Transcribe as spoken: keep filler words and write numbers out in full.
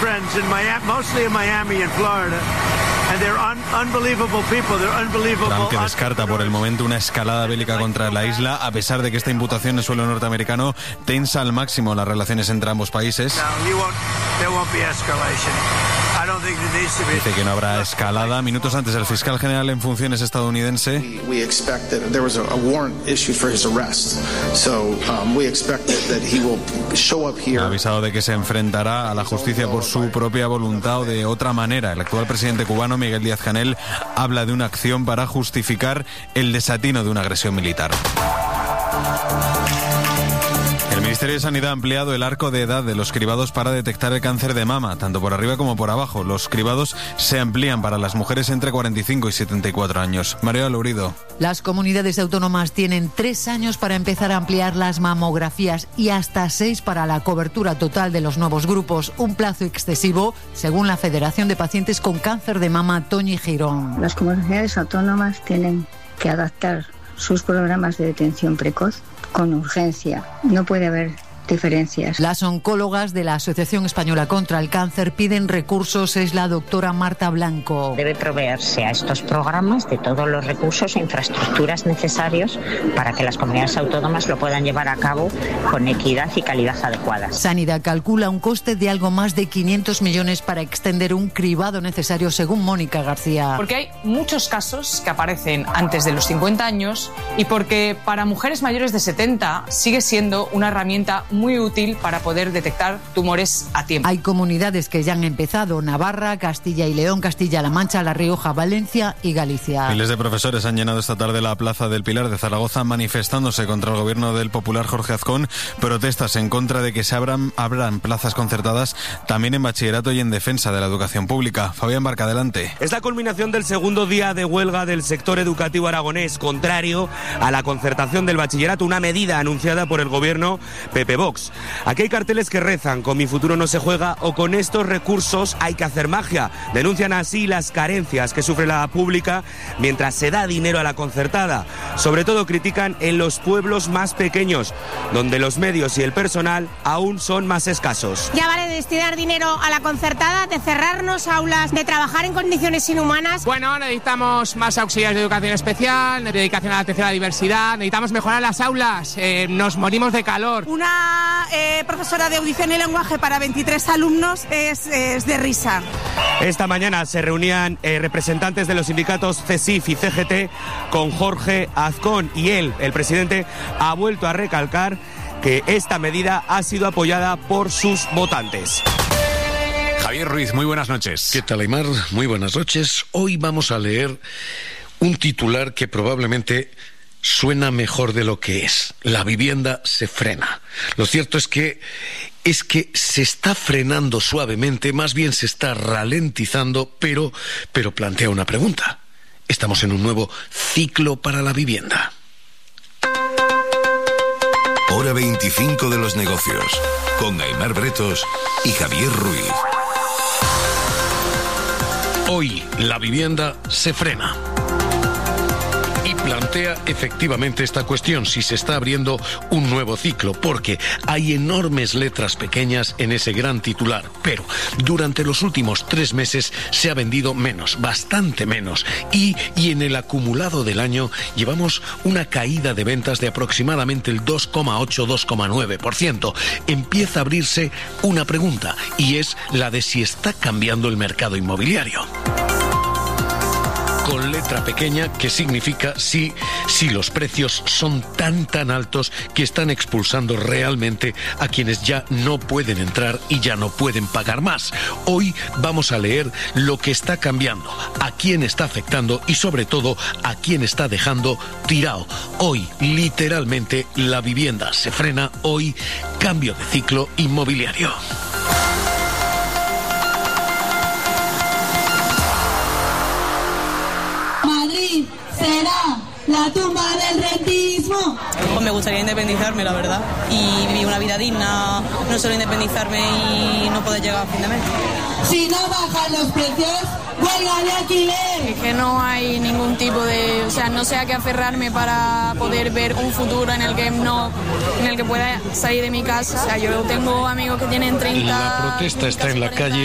friends in Miami, mostly in Miami and Florida. And they're un- unbelievable people. They're unbelievable. Trump, que descarta por el momento una escalada bélica contra la isla, a pesar de que esta imputación en suelo norteamericano tensa al máximo las relaciones entre ambos países. No, you won't, there won't be escalation. I don't think there needs to be. Dice que no habrá escalada. Minutos antes, el fiscal general en funciones estadounidense We expect that there was a, a warrant issued for his arrest. So um, we expect that, that he will show up here. ha avisado de que se enfrentará a la justicia por su propia voluntad o de otra manera. El actual presidente cubano, Miguel Díaz-Canel, habla de una acción para justificar el desatino de una agresión militar. El Ministerio de Sanidad ha ampliado el arco de edad de los cribados para detectar el cáncer de mama, tanto por arriba como por abajo. Los cribados se amplían para las mujeres entre cuarenta y cinco y setenta y cuatro años. María Lourido. Las comunidades autónomas tienen tres años para empezar a ampliar las mamografías y hasta seis para la cobertura total de los nuevos grupos. Un plazo excesivo, según la Federación de Pacientes con Cáncer de Mama, Toñi Girón. Las comunidades autónomas tienen que adaptar sus programas de detención precoz con urgencia. No puede haber diferencias. Las oncólogas de la Asociación Española contra el Cáncer piden recursos. Es la doctora Marta Blanco. Debe proveerse a estos programas de todos los recursos e infraestructuras necesarios para que las comunidades autónomas lo puedan llevar a cabo con equidad y calidad adecuadas. Sanidad calcula un coste de algo más de quinientos millones para extender un cribado necesario, según Mónica García. Porque hay muchos casos que aparecen antes de los cincuenta años y porque para mujeres mayores de setenta sigue siendo una herramienta muy útil para poder detectar tumores a tiempo. Hay comunidades que ya han empezado: Navarra, Castilla y León, Castilla-La Mancha, La Rioja, Valencia y Galicia. Miles de profesores han llenado esta tarde la Plaza del Pilar de Zaragoza manifestándose contra el gobierno del popular Jorge Azcón. Protestas en contra de que se abran, abran plazas concertadas también en bachillerato y en defensa de la educación pública. Fabián Barca, adelante. Es la culminación del segundo día de huelga del sector educativo aragonés, contrario a la concertación del bachillerato, una medida anunciada por el gobierno P P Vox. Aquí hay carteles que rezan: con mi futuro no se juega, o con estos recursos hay que hacer magia. Denuncian así las carencias que sufre la pública mientras se da dinero a la concertada. Sobre todo critican en los pueblos más pequeños, donde los medios y el personal aún son más escasos. Ya vale de destinar dinero a la concertada, de cerrarnos aulas, de trabajar en condiciones inhumanas. Bueno, necesitamos más auxiliares de educación especial, de dedicación a la atención a la diversidad, necesitamos mejorar las aulas, eh, nos morimos de calor. Una eh, profesora de audición y lenguaje para veintitrés alumnos es, es de risa. Esta mañana se reunían eh, representantes de los sindicatos C E S I F y C G T con Jorge Azcón, y él, el presidente, ha vuelto a recalcar que esta medida ha sido apoyada por sus votantes. Javier Ruiz, muy buenas noches. ¿Qué tal, Aymar? Muy buenas noches. Hoy vamos a leer un titular que probablemente suena mejor de lo que es. La vivienda se frena. Lo cierto es que es que se está frenando suavemente, más bien se está ralentizando, pero, pero plantea una pregunta. ¿Estamos en un nuevo ciclo para la vivienda? Hora veinticinco de los negocios, con Aymar Bretos y Javier Ruiz. Hoy la vivienda se frena. Y plantea efectivamente esta cuestión, si se está abriendo un nuevo ciclo, porque hay enormes letras pequeñas en ese gran titular, pero durante los últimos tres meses se ha vendido menos, bastante menos, y, y en el acumulado del año llevamos una caída de ventas de aproximadamente el dos coma ocho a dos coma nueve por ciento. Empieza a abrirse una pregunta, y es la de si está cambiando el mercado inmobiliario. Con letra pequeña, que significa si, si los precios son tan tan altos que están expulsando realmente a quienes ya no pueden entrar y ya no pueden pagar más. Hoy vamos a leer lo que está cambiando, a quién está afectando y sobre todo a quién está dejando tirado. Hoy, literalmente, la vivienda se frena. Hoy, cambio de ciclo inmobiliario. Será la tumba del rentismo. Pues me gustaría independizarme, la verdad, y vivir una vida digna, no solo independizarme y no poder llegar a fin de mes. Si no bajan los precios, huelga de alquiler. Es que no hay ningún tipo de, o sea, no sé a qué aferrarme para poder ver un futuro en el que no, en el que pueda salir de mi casa. O sea, yo tengo amigos que tienen treinta. La protesta está en la calle.